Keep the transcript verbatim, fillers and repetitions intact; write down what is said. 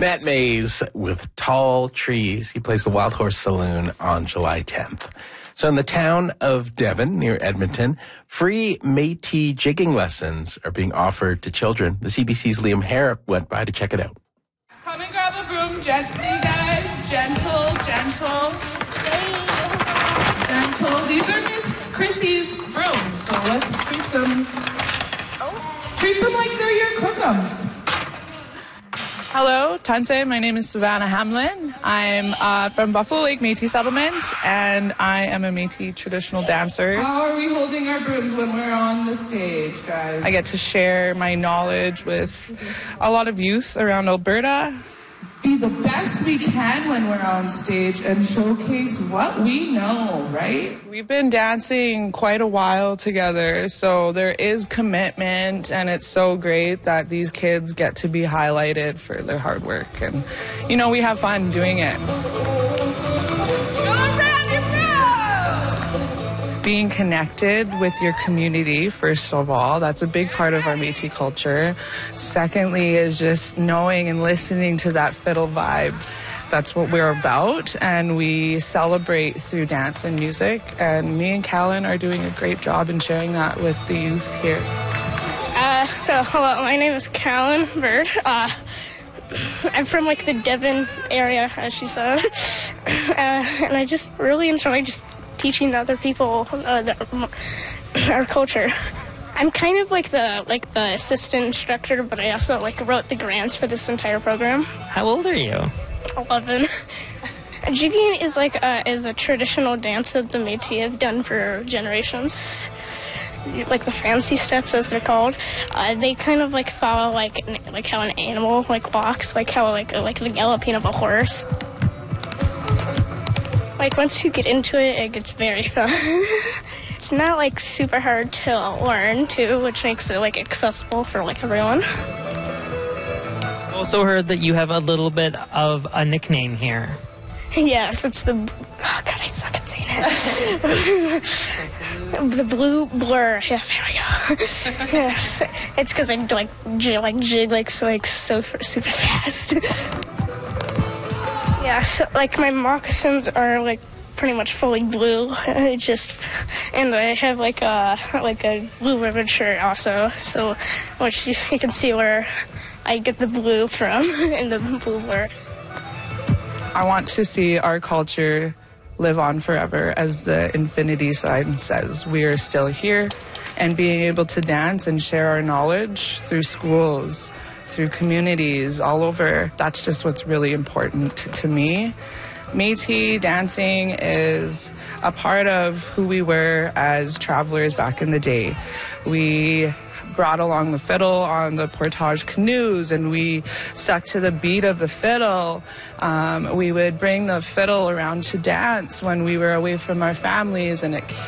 Matt Mays with Tall Trees. He plays the Wild Horse Saloon on July tenth. So in the town of Devon, near Edmonton, free Métis jigging lessons are being offered to children. The C B C's Liam Harrop went by to check it out. Come and grab a broom gently, guys. Gentle, gentle. Gentle. These are Miss Chrissy's brooms, so let's treat them. Treat them like they're your cookums. Hello, Tante. My name is Savannah Hamlin. I'm uh, from Buffalo Lake Métis Settlement, and I am a Métis traditional dancer. How are we holding our brooms when we're on the stage, guys? I get to share my knowledge with a lot of youth around Alberta. Be the best we can when we're on stage and showcase what we know, right? We've been dancing quite a while together, so there is commitment, and it's so great that these kids get to be highlighted for their hard work. And, you know, we have fun doing it. Being connected with your community, first of all, that's a big part of our Métis culture. Secondly is just knowing and listening to that fiddle vibe. That's what we're about, and we celebrate through dance and music. And me and Callan are doing a great job in sharing that with the youth here. Uh, so, hello, my name is Callan Bird. Uh, I'm from, like, the Devon area, as she said. Uh, and I just really enjoy just teaching other people uh, the, our culture. I'm kind of like the like the assistant instructor, but I also like wrote the grants for this entire program. How old are you? Eleven. Jigging is like a, is a traditional dance that the Métis have done for generations. Like the fancy steps, as they're called. Uh, they kind of like follow like like how an animal like walks, like how like like the galloping of a horse. Like, once you get into it, it gets very fun. It's not, like, super hard to learn, too, which makes it, like, accessible for, like, everyone. I also heard that you have a little bit of a nickname here. Yes, it's the... Oh, God, I suck at saying it. The Blue Blur. Yeah, there we go. Yes. It's because I, like, j- like, jig, like, so, like, so super fast. Yeah, so, like, my moccasins are, like, pretty much fully blue. I just, and I have, like, a, like, a blue ribbon shirt also, so, which you, you can see where I get the blue from, in the blue blur. I want to see our culture live on forever, as the infinity sign says. We are still here, and being able to dance and share our knowledge through schools, through communities all over. That's just what's really important to, to me. Métis dancing is a part of who we were as travelers back in the day. We brought along the fiddle on the portage canoes, and we stuck to the beat of the fiddle. Um, we would bring the fiddle around to dance when we were away from our families, and it